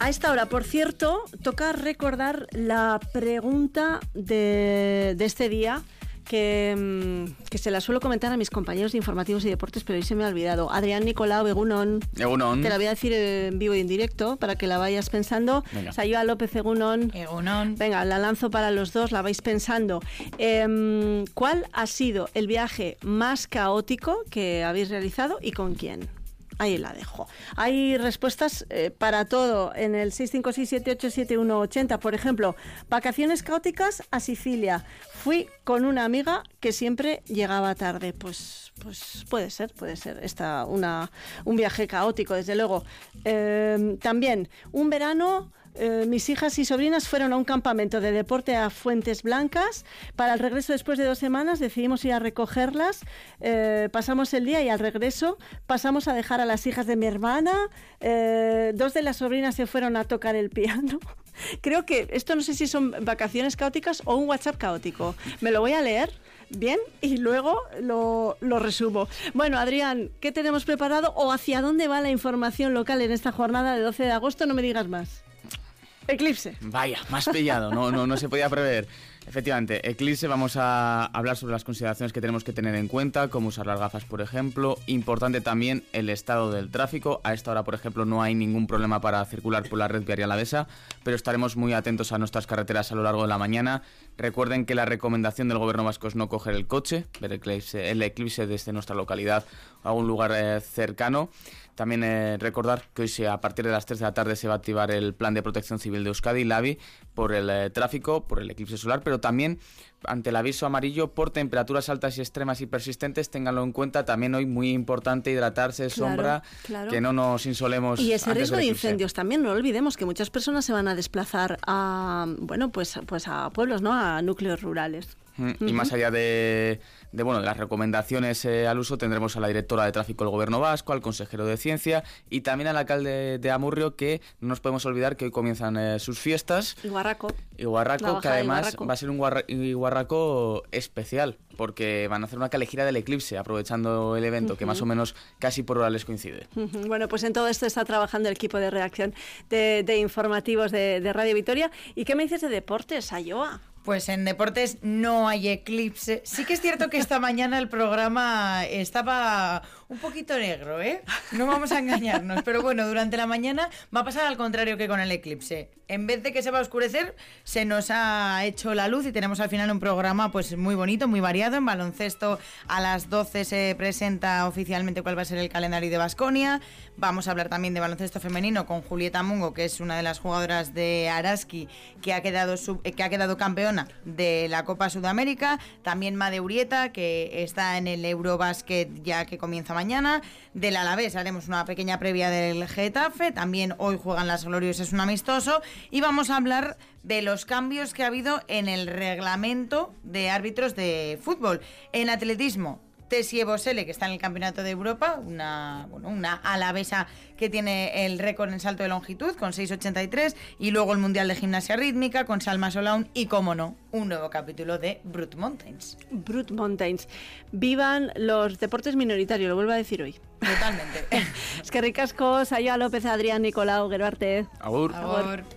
A esta hora, por cierto, toca recordar la pregunta de este día que se la suelo comentar a mis compañeros de informativos y deportes, pero hoy se me ha olvidado. Adrián Nicolau, Egunon. Egunon. Te la voy a decir en vivo y en directo para que la vayas pensando. Sayoa López, Egunon. Egunon. Venga, la lanzo para los dos, la vais pensando. ¿Cuál ha sido el viaje más caótico que habéis realizado y con quién? Ahí la dejo. Hay respuestas para todo en el 656787180. Por ejemplo, vacaciones caóticas a Sicilia. Fui con una amiga que siempre llegaba tarde. Pues puede ser. Un viaje caótico, desde luego. También, un verano... mis hijas y sobrinas fueron a un campamento de deporte a Fuentes Blancas. Para el regreso, después de 2 semanas, decidimos ir a recogerlas. Pasamos el día y al regreso pasamos a dejar a las hijas de mi hermana. 2 de las sobrinas se fueron a tocar el piano. Creo que esto no sé si son vacaciones caóticas o un WhatsApp caótico. Me lo voy a leer bien y luego lo resumo. Bueno, Adrián, ¿qué tenemos preparado o hacia dónde va la información local en esta jornada de 12 de agosto? No me digas más. Eclipse. Vaya, más pillado, no se podía prever. Efectivamente, eclipse, vamos a hablar sobre las consideraciones que tenemos que tener en cuenta, cómo usar las gafas, por ejemplo. Importante también el estado del tráfico. A esta hora, por ejemplo, no hay ningún problema para circular por la red viaria alavesa, pero estaremos muy atentos a nuestras carreteras a lo largo de la mañana. Recuerden que la recomendación del gobierno vasco es no coger el coche, ver el eclipse desde nuestra localidad o a un lugar cercano. También recordar que hoy a partir de las 3 de la tarde se va a activar el Plan de Protección Civil de Euskadi, el AVI, por el tráfico, por el eclipse solar, pero también ante el aviso amarillo por temperaturas altas y extremas y persistentes. Ténganlo en cuenta. También hoy muy importante hidratarse, sombra, que no nos insolemos. Y ese riesgo de incendios también, no olvidemos que muchas personas se van a desplazar a a pueblos, ¿no? A núcleos rurales. Y más allá de las recomendaciones al uso, tendremos a la directora de tráfico del gobierno vasco, al consejero de ciencia y también al alcalde de Amurrio, que no nos podemos olvidar que hoy comienzan sus fiestas. Iguarraco, que además va a ser un Iguarraco especial, porque van a hacer una calejira del eclipse, aprovechando el evento, que más o menos casi por hora les coincide. Bueno, pues en todo esto está trabajando el equipo de redacción de informativos de Radio Vitoria. ¿Y qué me dices de deportes, Sayoa? Pues en deportes no hay eclipse. Sí que es cierto que esta mañana el programa estaba un poquito negro, ¿eh? No vamos a engañarnos, pero bueno, durante la mañana va a pasar al contrario que con el eclipse. En vez de que se va a oscurecer, se nos ha hecho la luz y tenemos al final un programa pues muy bonito, muy variado. En baloncesto a las 12 se presenta oficialmente cuál va a ser el calendario de Baskonia. Vamos a hablar también de baloncesto femenino con Julieta Mungo, que es una de las jugadoras de Araski que ha quedado campeona de la Copa Sudamérica. También Made Urieta, que está en el Eurobasket ya que comienza mañana. Del Alavés haremos una pequeña previa del Getafe. También hoy juegan las Gloriosas, un amistoso. Y vamos a hablar de los cambios que ha habido en el reglamento de árbitros de fútbol. En atletismo, Tessie Bosele, que está en el Campeonato de Europa, una alavesa que tiene el récord en salto de longitud con 6,83, y luego el Mundial de Gimnasia Rítmica con Salma Solaun y, como no, un nuevo capítulo de Brut Mountains. Brut Mountains. Vivan los deportes minoritarios, lo vuelvo a decir hoy. Totalmente. Es que ricasco, Sayoa López, Adrián Nicolau, Gero arte. Agur. Agur.